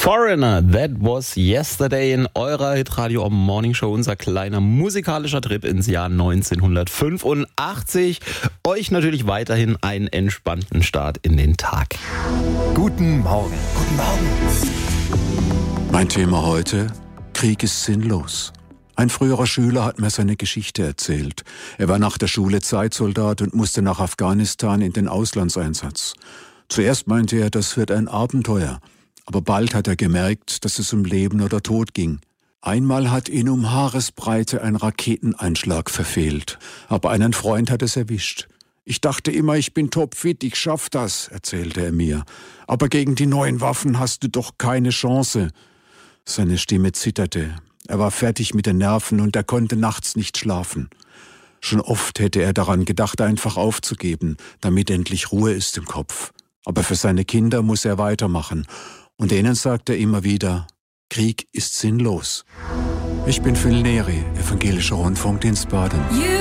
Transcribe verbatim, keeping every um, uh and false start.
Foreigner, that was yesterday in eurer Hitradio Morning Show, unser kleiner musikalischer Trip ins Jahr neunzehnhundertfünfundachtzig. Euch natürlich weiterhin einen entspannten Start in den Tag. Guten Morgen. Guten Morgen. Mein Thema heute: Krieg ist sinnlos. Ein früherer Schüler hat mir seine Geschichte erzählt. Er war nach der Schule Zeitsoldat und musste nach Afghanistan in den Auslandseinsatz. Zuerst meinte er, das wird ein Abenteuer. Aber bald hat er gemerkt, dass es um Leben oder Tod ging. Einmal hat ihn um Haaresbreite ein Raketeneinschlag verfehlt. Aber einen Freund hat es erwischt. Ich dachte immer, ich bin topfit, ich schaff das, erzählte er mir. Aber gegen die neuen Waffen hast du doch keine Chance. Seine Stimme zitterte. Er war fertig mit den Nerven und er konnte nachts nicht schlafen. Schon oft hätte er daran gedacht, einfach aufzugeben, damit endlich Ruhe ist im Kopf. Aber für seine Kinder muss er weitermachen. Und denen sagt er immer wieder: Krieg ist sinnlos. Ich bin Phil Neri, Evangelischer Rundfunkdienst Baden.